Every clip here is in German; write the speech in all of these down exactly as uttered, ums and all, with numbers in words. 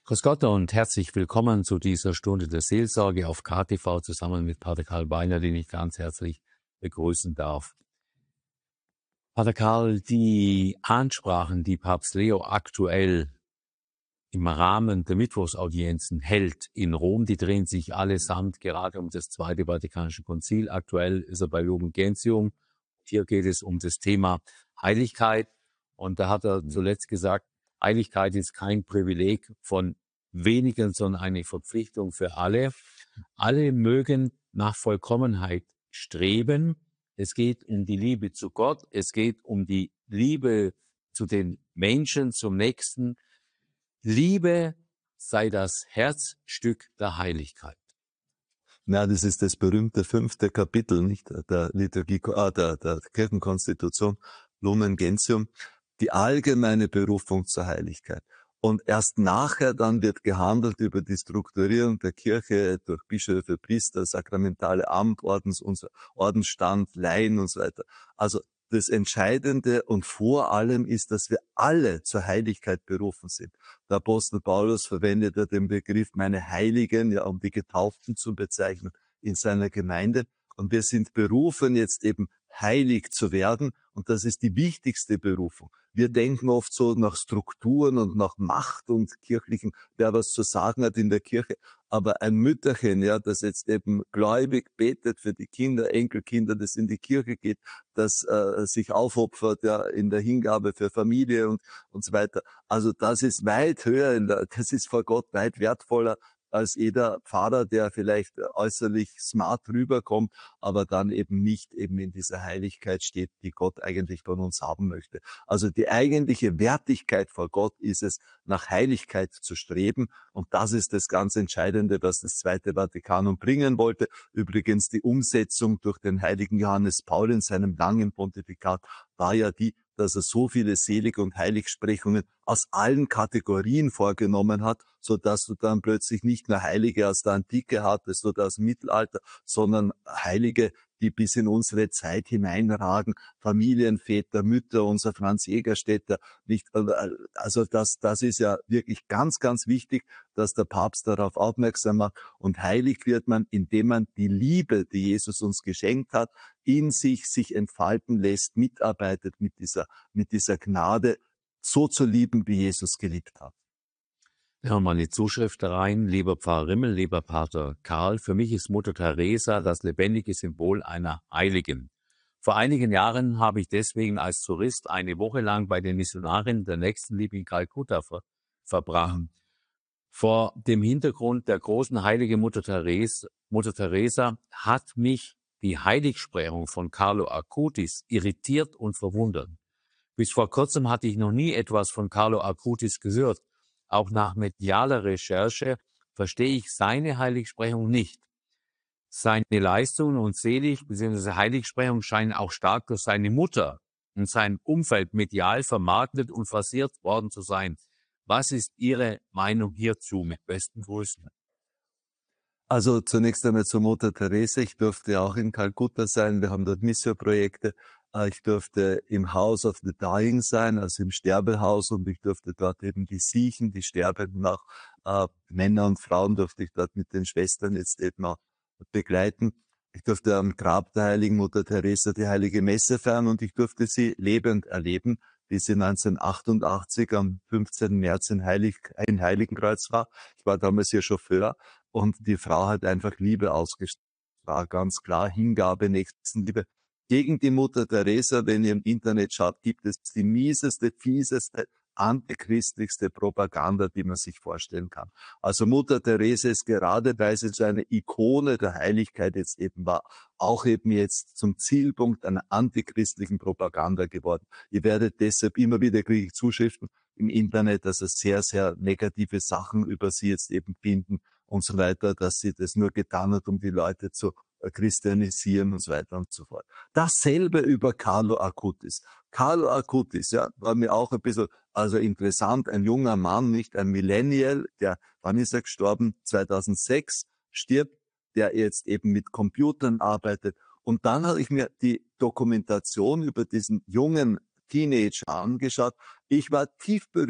Grüß Gott und herzlich willkommen zu dieser Stunde der Seelsorge auf K T V zusammen mit Pater Karl Beiner, den ich ganz herzlich begrüßen darf. Pater Karl, die Ansprachen, die Papst Leo aktuell im Rahmen der Mittwochsaudienzen hält in Rom, die drehen sich allesamt gerade um das Zweite Vatikanische Konzil. Aktuell ist er bei Lumen Gentium. Hier geht es um das Thema Heiligkeit. Und da hat er zuletzt gesagt, Heiligkeit ist kein Privileg von wenigen, sondern eine Verpflichtung für alle. Alle mögen nach Vollkommenheit streben. Es geht um die Liebe zu Gott. Es geht um die Liebe zu den Menschen, zum Nächsten. Liebe sei das Herzstück der Heiligkeit. Na, das ist das berühmte fünfte Kapitel, nicht, der Liturgie, ah, der, der Kirchenkonstitution, Lumen Gentium, die allgemeine Berufung zur Heiligkeit. Und erst nachher dann wird gehandelt über die Strukturierung der Kirche durch Bischöfe, Priester, sakramentale Amt, Ordens, unser Ordensstand, Laien und so weiter. Also das Entscheidende und vor allem ist, dass wir alle zur Heiligkeit berufen sind. Der Apostel Paulus verwendet ja den Begriff meine Heiligen, ja, um die Getauften zu bezeichnen in seiner Gemeinde. Und wir sind berufen, jetzt eben heilig zu werden. Und das ist die wichtigste Berufung. Wir denken oft so nach Strukturen und nach Macht und kirchlichen, wer was zu sagen hat in der Kirche. Aber ein Mütterchen, ja, das jetzt eben gläubig betet für die Kinder, Enkelkinder, das in die Kirche geht, das äh, sich aufopfert, ja, in der Hingabe für Familie und und so weiter. Also das ist weit höher, in der, das ist vor Gott weit wertvoller als jeder Pfarrer, der vielleicht äußerlich smart rüberkommt, aber dann eben nicht eben in dieser Heiligkeit steht, die Gott eigentlich von uns haben möchte. Also die eigentliche Wertigkeit vor Gott ist es, nach Heiligkeit zu streben. Und das ist das ganz Entscheidende, was das Zweite Vatikanum bringen wollte. Übrigens die Umsetzung durch den heiligen Johannes Paul in seinem langen Pontifikat war ja die, dass er so viele Selig- und Heiligsprechungen aus allen Kategorien vorgenommen hat, so dass du dann plötzlich nicht nur Heilige aus der Antike hattest oder aus dem Mittelalter, sondern Heilige, die bis in unsere Zeit hineinragen, Familienväter, Mütter, unser Franz Jägerstätter, nicht, also das, das ist ja wirklich ganz, ganz wichtig, dass der Papst darauf aufmerksam macht. Und heilig wird man, indem man die Liebe, die Jesus uns geschenkt hat, in sich sich entfalten lässt, mitarbeitet mit dieser, mit dieser Gnade, so zu lieben, wie Jesus geliebt hat. Wir haben mal eine Zuschrift rein, lieber Pfarrer Rimmel, lieber Pater Karl, für mich ist Mutter Teresa das lebendige Symbol einer Heiligen. Vor einigen Jahren habe ich deswegen als Tourist eine Woche lang bei den Missionarinnen der Nächstenliebe in Kalkutta ver verbracht. Vor dem Hintergrund der großen heiligen Mutter Teresa, Mutter Teresa hat mich die Heiligsprechung von Carlo Acutis irritiert und verwundert. Bis vor kurzem hatte ich noch nie etwas von Carlo Acutis gehört. Auch nach medialer Recherche verstehe ich seine Heiligsprechung nicht. Seine Leistungen und Selig- bzw. Heiligsprechung scheinen auch stark durch seine Mutter und sein Umfeld medial vermarktet und forciert worden zu sein. Was ist Ihre Meinung hierzu? Mit besten Grüßen. Also zunächst einmal zur Mutter Teresa. Ich durfte auch in Kalkutta sein. Wir haben dort Missio-Projekte. Ich durfte im House of the Dying sein, also im Sterbehaus, und ich durfte dort eben die Siechen, die Sterbenden, auch äh, Männer und Frauen durfte ich dort mit den Schwestern jetzt eben auch begleiten. Ich durfte am Grab der heiligen Mutter Teresa die heilige Messe feiern und ich durfte sie lebend erleben, wie sie neunzehnhundertachtundachtzig am fünfzehnten März in, Heilig, in Heiligenkreuz war. Ich war damals ihr Chauffeur und die Frau hat einfach Liebe ausgestrahlt. War ganz klar Hingabe, Nächstenliebe. Gegen die Mutter Teresa, wenn ihr im Internet schaut, gibt es die mieseste, fieseste, antichristlichste Propaganda, die man sich vorstellen kann. Also Mutter Teresa ist gerade, weil sie so eine Ikone der Heiligkeit jetzt eben war, auch eben jetzt zum Zielpunkt einer antichristlichen Propaganda geworden. Ihr werdet deshalb immer wieder, kriege ich Zuschriften im Internet, dass es sehr, sehr negative Sachen über sie jetzt eben finden und so weiter, dass sie das nur getan hat, um die Leute zu christianisieren und so weiter und so fort. Dasselbe über Carlo Acutis. Carlo Acutis, ja, war mir auch ein bisschen, also interessant, ein junger Mann, nicht ein Millennial, der, wann ist er gestorben? zweitausendsechs, stirbt, der jetzt eben mit Computern arbeitet. Und dann habe ich mir die Dokumentation über diesen jungen Teenager angeschaut. Ich war tief berührt.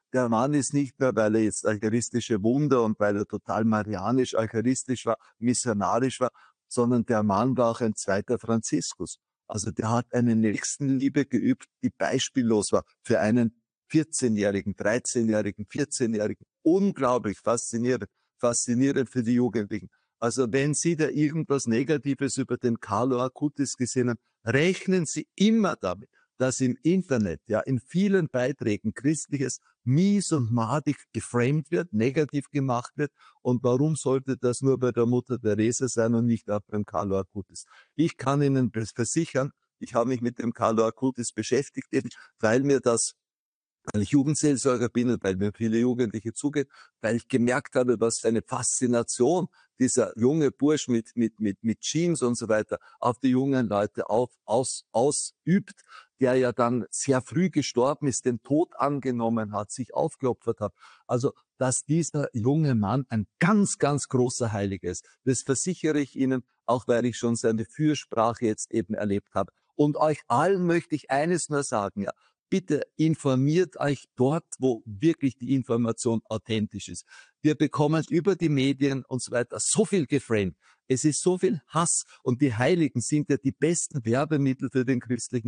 der Mann ist nicht nur, weil er jetzt eucharistische Wunder und weil er total marianisch, eucharistisch war, missionarisch war, sondern der Mann war auch ein zweiter Franziskus. Also der hat eine Nächstenliebe geübt, die beispiellos war für einen vierzehnjährigen, dreizehnjährigen, vierzehnjährigen. Unglaublich faszinierend, faszinierend für die Jugendlichen. Also wenn Sie da irgendwas Negatives über den Carlo Acutis gesehen haben, rechnen Sie immer damit, dass im Internet, ja, in vielen Beiträgen Christliches mies und madig geframed wird, negativ gemacht wird. Und warum sollte das nur bei der Mutter Teresa sein und nicht auch beim Carlo Acutis? Ich kann Ihnen versichern, ich habe mich mit dem Carlo Acutis beschäftigt, eben, weil mir das, weil ich Jugendseelsorger bin und weil mir viele Jugendliche zugeht, weil ich gemerkt habe, was für eine Faszination dieser junge Bursch mit, mit, mit, mit Jeans und so weiter auf die jungen Leute auf, aus, ausübt, der ja dann sehr früh gestorben ist, den Tod angenommen hat, sich aufgeopfert hat. Also, dass dieser junge Mann ein ganz, ganz großer Heiliger ist, das versichere ich Ihnen, auch weil ich schon seine Fürsprache jetzt eben erlebt habe. Und euch allen möchte ich eines nur sagen, ja, bitte informiert euch dort, wo wirklich die Information authentisch ist. Wir bekommen über die Medien und so weiter so viel geframed. Es ist so viel Hass und die Heiligen sind ja die besten Werbemittel für den christlichen